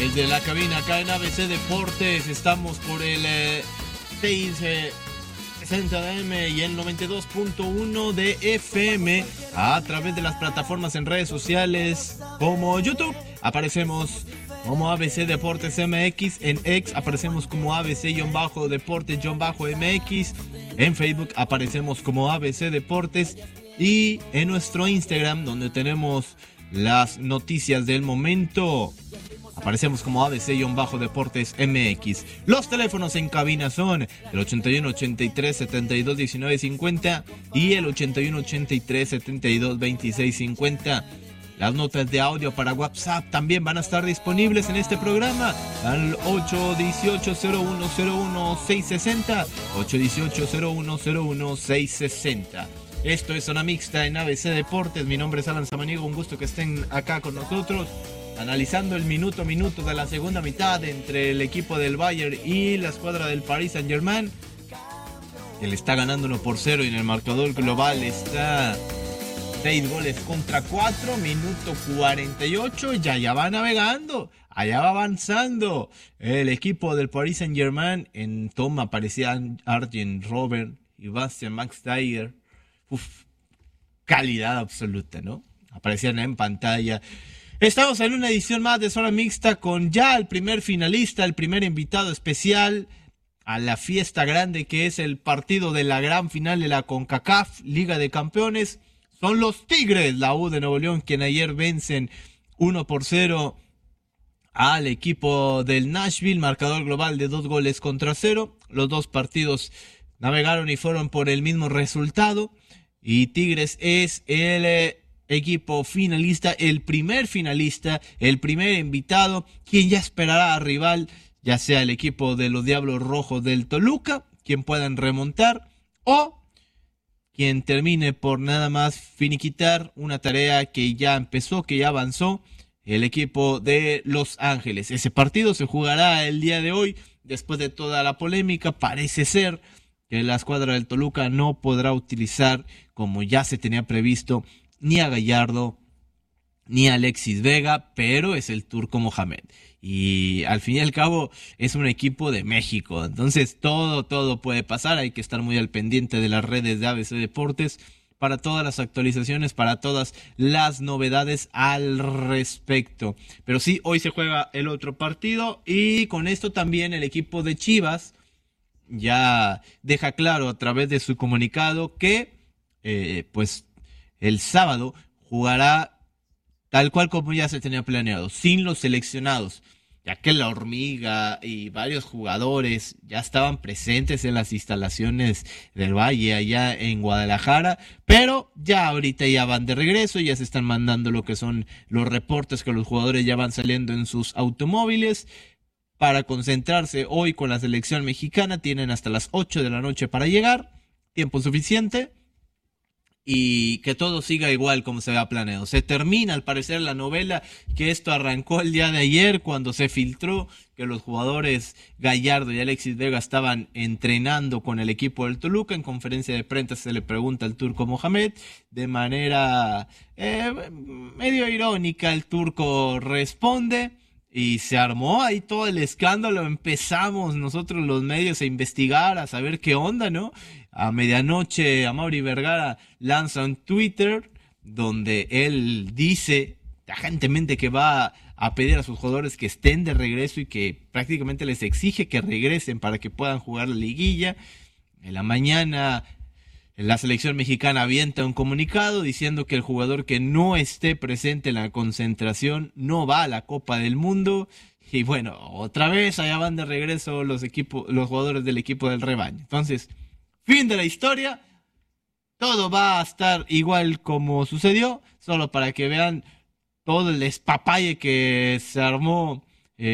Desde la cabina acá en ABC Deportes estamos por el 660 de AM y el 92.1 de FM a través de las plataformas en redes sociales como YouTube. Aparecemos como ABC Deportes MX, en X aparecemos como ABC-Deportes-MX, en Facebook aparecemos como ABC Deportes y en nuestro Instagram, donde tenemos las noticias del momento, aparecemos como ABC-Deportes MX. Los teléfonos en cabina son el 81 83 72 19 50 y el 81 83 72 26 50. Las notas de audio para WhatsApp también van a estar disponibles en este programa al 818-0101-660, 818-0101-660. Esto es Zona Mixta en ABC Deportes. Mi nombre es Alan Samaniego, un gusto que estén acá con nosotros, analizando el minuto a minuto de la segunda mitad entre el equipo del Bayern y la escuadra del Paris Saint-Germain, que le está ganando 1-0 y en el marcador global está 6-4, minuto 48, ya va navegando, allá va avanzando el equipo del Paris Saint-Germain. En toma aparecían Arjen Robben y Bastian Schweinsteiger. Calidad absoluta, ¿no? Aparecían en pantalla. Estamos en una edición más de Zona Mixta con ya el primer finalista, el primer invitado especial a la fiesta grande que es el partido de la gran final de la CONCACAF Liga de Campeones. Son los Tigres, la U de Nuevo León, quien ayer vencen 1-0 al equipo del Nashville, marcador global de 2-0. Los dos partidos navegaron y fueron por el mismo resultado. Y Tigres es el equipo finalista, el primer invitado, quien ya esperará a rival, ya sea el equipo de los Diablos Rojos del Toluca, quien puedan remontar, o quien termine por nada más finiquitar una tarea que ya empezó, que ya avanzó, el equipo de Los Ángeles. Ese partido se jugará el día de hoy, después de toda la polémica. Parece ser que la escuadra del Toluca no podrá utilizar, como ya se tenía previsto, ni a Gallardo ni a Alexis Vega, pero es el Turco Mohamed. Y al fin y al cabo es un equipo de México, entonces todo puede pasar. Hay que estar muy al pendiente de las redes de ABC Deportes para todas las actualizaciones, para todas las novedades al respecto. Pero sí, hoy se juega el otro partido y con esto también el equipo de Chivas ya deja claro a través de su comunicado que pues el sábado jugará tal cual como ya se tenía planeado, sin los seleccionados, ya que la Hormiga y varios jugadores ya estaban presentes en las instalaciones del Valle allá en Guadalajara, pero ya ahorita ya van de regreso, ya se están mandando lo que son los reportes, que los jugadores ya van saliendo en sus automóviles para concentrarse hoy con la selección mexicana. Tienen hasta las 8 de la noche para llegar, tiempo suficiente, y que todo siga igual como se había planeado. Se termina al parecer la novela, que esto arrancó el día de ayer cuando se filtró que los jugadores Gallardo y Alexis Vega estaban entrenando con el equipo del Toluca. En conferencia de prensa se le pregunta al Turco Mohamed de manera medio irónica. El Turco responde y se armó ahí todo el escándalo. Empezamos nosotros los medios a investigar, a saber qué onda, ¿no? A medianoche, Amaury Vergara lanza un Twitter donde él dice tajantemente que va a pedir a sus jugadores que estén de regreso y que prácticamente les exige que regresen para que puedan jugar la liguilla. En la mañana, la selección mexicana avienta un comunicado diciendo que el jugador que no esté presente en la concentración no va a la Copa del Mundo. Y bueno, otra vez allá van de regreso los jugadores del equipo del rebaño. Entonces, fin de la historia. Todo va a estar igual como sucedió, solo para que vean todo el despapalle que se armó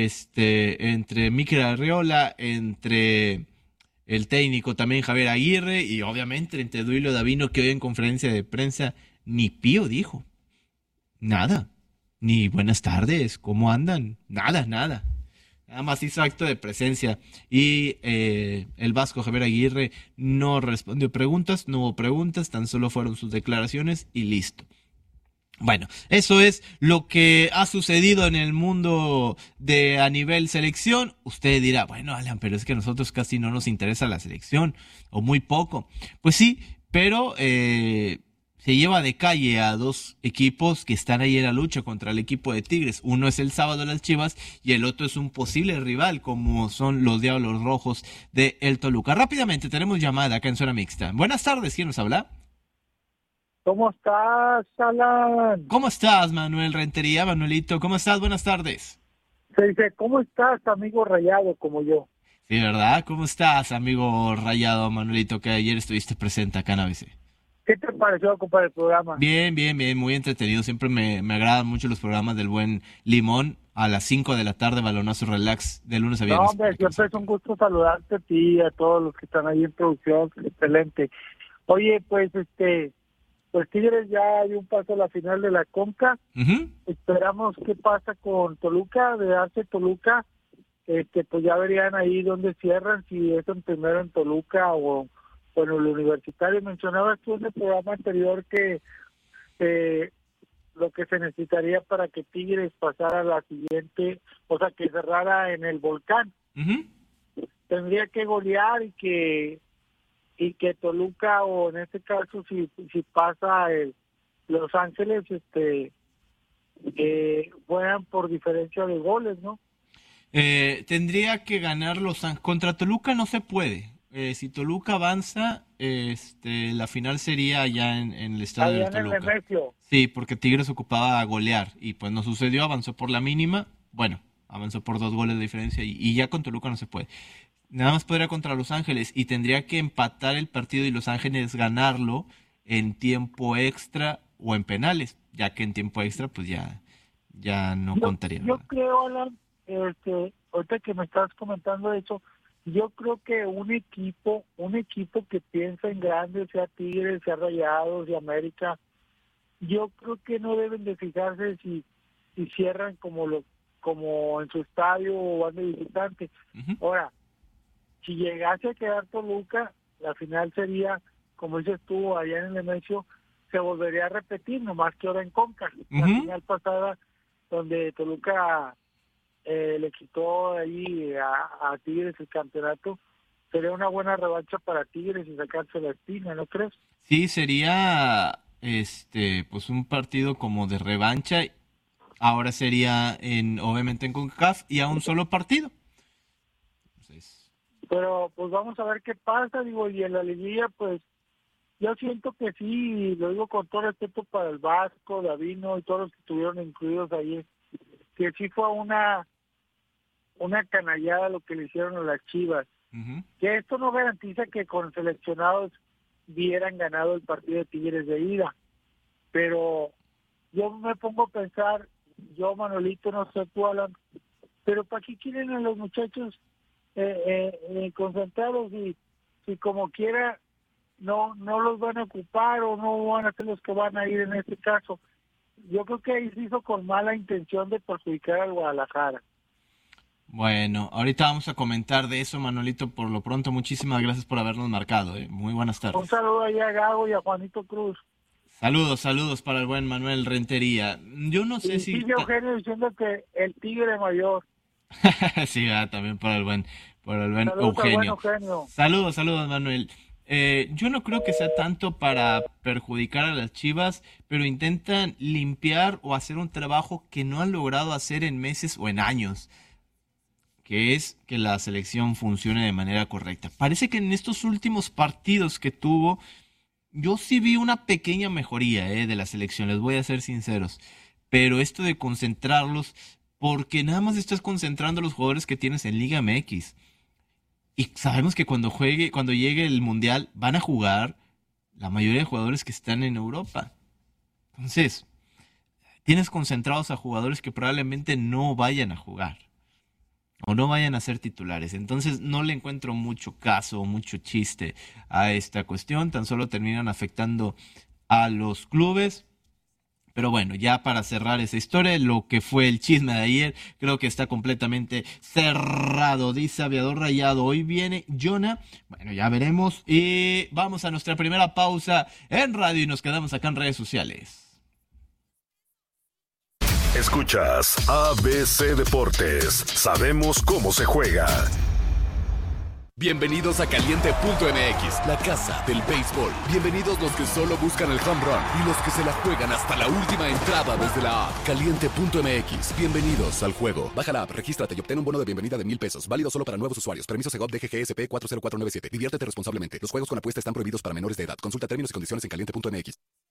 entre Mikel Arriola, entre el técnico también Javier Aguirre y obviamente entre Duilio Davino, que hoy en conferencia de prensa ni pío dijo. Nada. Ni buenas tardes, ¿cómo andan? Nada. Nada más hizo acto de presencia. Y el vasco Javier Aguirre no respondió preguntas, no hubo preguntas, tan solo fueron sus declaraciones y listo. Bueno, eso es lo que ha sucedido en el mundo de a nivel selección. Usted dirá, bueno, Alan, pero es que a nosotros casi no nos interesa la selección, o muy poco. Pues sí, pero se lleva de calle a dos equipos que están ahí en la lucha contra el equipo de Tigres. Uno es el sábado las Chivas y el otro es un posible rival, como son los Diablos Rojos de El Toluca. Rápidamente, tenemos llamada acá en Zona Mixta. Buenas tardes, ¿quién nos habla? ¿Cómo estás, Alan? ¿Cómo estás, Manuel Rentería? Manuelito, ¿cómo estás? Buenas tardes. Se dice, ¿cómo estás, amigo rayado como yo? Sí, ¿verdad? ¿Cómo estás, amigo Rayado Manuelito, que ayer estuviste presente acá en ABC? ¿Qué te pareció, compadre, el programa? Bien, bien, bien, muy entretenido. Siempre me agradan mucho los programas del buen Limón a las 5 de la tarde, balonazo relax, de lunes a No, viernes. hombre, siempre es un gusto saludarte a ti y a todos los que están ahí en producción. Excelente. Oye, pues Tigres ya dio un paso a la final de la Conca. Ujú. Esperamos qué pasa con Toluca, de Arce Toluca. Pues ya verían ahí dónde cierran, si es en primero en Toluca o en el Universitario. Mencionabas tú en el programa anterior que eh, lo que se necesitaría para que Tigres pasara a la siguiente, o sea, que cerrara en el Volcán. Ujú. Tendría que golear y que Toluca, o en este caso si pasa el Los Ángeles, juegan por diferencia de goles, ¿no? Tendría que ganar contra Toluca no se puede. Si Toluca avanza, la final sería allá en el estadio Allá del en el Toluca. Nemesio. Sí, porque Tigres ocupaba a golear y pues no sucedió, avanzó por la mínima. Bueno, avanzó por 2 goles de diferencia y ya con Toluca no se puede. Nada más podría contra Los Ángeles y tendría que empatar el partido y Los Ángeles ganarlo en tiempo extra o en penales, ya que en tiempo extra pues ya no contaría, Yo ¿verdad? creo, Alan, ahorita que me estás comentando eso, yo creo que un equipo que piensa en grande, sea Tigres, sea Rayados y América, yo creo que no deben de fijarse si cierran como en su estadio o van de visitante. Ujú, Ahora, si llegase a quedar Toluca, la final sería, como dices tú, allá en el Nemesio, se volvería a repetir, nomás que ahora en Conca. La ujú. final pasada, donde Toluca le quitó ahí a Tigres el campeonato, sería una buena revancha para Tigres y sacarse la espina, ¿no crees? Sí, sería pues un partido como de revancha. Ahora sería obviamente en CONCACAF y a un solo partido. Entonces, Pero pues vamos a ver qué pasa, digo, y en la liguilla, pues yo siento que sí, lo digo con todo respeto para el Vasco, Davino y todos los que estuvieron incluidos ahí, que sí fue una canallada lo que le hicieron a las Chivas. ujú, Que esto no garantiza que con seleccionados hubieran ganado el partido de Tigres de ida, pero yo me pongo a pensar, yo Manolito, no sé tú, Alan, pero ¿para qué quieren a los muchachos concentrados si como quiera no los van a ocupar o no van a ser los que van a ir en este caso? Yo creo que ahí se hizo con mala intención de perjudicar al Guadalajara. bueno, ahorita vamos a comentar de eso, Manuelito. Por lo pronto, muchísimas gracias por habernos marcado. Muy buenas Un tardes. saludo allá a Gago y a Juanito Cruz. Saludos, saludos para el buen Manuel Rentería. Yo no sé Y si... sigue Eugenio diciendo que el tigre mayor. Sí, también para el buen Saludos al buen Eugenio. Eugenio. Saludos, saludos, Manuel. Yo no creo que sea tanto para perjudicar a las Chivas, pero intentan limpiar o hacer un trabajo que no han logrado hacer en meses o en años, que es que la selección funcione de manera correcta. Parece que en estos últimos partidos que tuvo, yo sí vi una pequeña mejoría, de la selección, les voy a ser sinceros. Pero esto de concentrarlos, porque nada más estás concentrando a los jugadores que tienes en Liga MX. Y sabemos que cuando llegue el Mundial, van a jugar la mayoría de jugadores que están en Europa. Entonces, tienes concentrados a jugadores que probablemente no vayan a jugar o no vayan a ser titulares. Entonces no le encuentro mucho caso o mucho chiste a esta cuestión. Tan solo terminan afectando a los clubes. Pero bueno, ya para cerrar esa historia, lo que fue el chisme de ayer, creo que está completamente cerrado. Dice Aviador Rayado, hoy viene Jonah. Bueno, ya veremos. Y vamos a nuestra primera pausa en radio y nos quedamos acá en redes sociales. Escuchas ABC Deportes. Sabemos cómo se juega. Bienvenidos a Caliente.mx, la casa del béisbol. Bienvenidos los que solo buscan el home run y los que se la juegan hasta la última entrada desde la app. Caliente.mx, bienvenidos al juego. Baja la app, regístrate y obtén un bono de bienvenida de $1,000. Válido solo para nuevos usuarios. Permiso Segov DGGSP 40497. Diviértete responsablemente. Los juegos con apuesta están prohibidos para menores de edad. Consulta términos y condiciones en Caliente.mx.